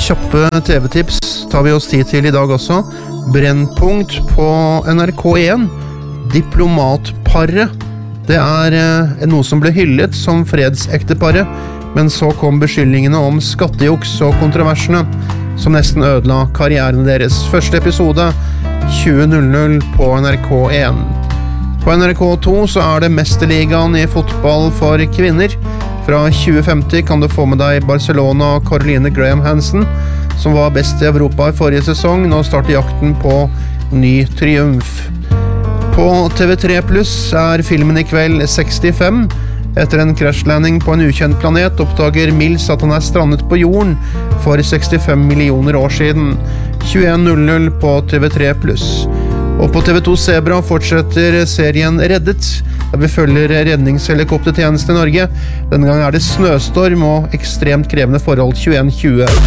kjappe TV-tips tar vi oss tid til I dag også. Brennpunkt på NRK1. Diplomatparet. Det noe som ble hyllet som fredsekteparet, men så kom beskyldningene om skattejuks og kontroversene, som nesten ødela karrieren deres. Første episode 20.00 på NRK1. På NRK2 så det Mesterligaen I fotball for kvinner. Fra 2050 kan du få med deg Barcelona og Caroline Graham Hansen, som var best I Europa I forrige sesong. Nå starter jakten på ny triumf. På TV3 Plus filmen I kveld 65. Etter en crashlanding på en ukjent planet oppdager Mills at han strandet på jorden for 65 millioner år siden. 21.00 på TV3 Plus. Og på TV2 Zebra fortsetter serien Reddet, der vi følger redningshelikoptertjeneste I Norge. Denne gang det snøstorm og ekstremt krevende forhold 21:20.